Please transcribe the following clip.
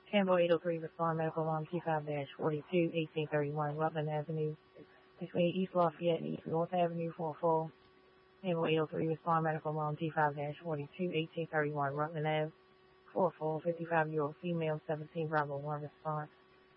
Campbell 803 Respond Medical Mom T5-42 1831 Rutland Avenue between East Lafayette and East North Avenue 44. Campbell 803 Respond Medical Mom T5-42 1831 Rutland Ave 44 55-year-old female 17 Bravo 1 response.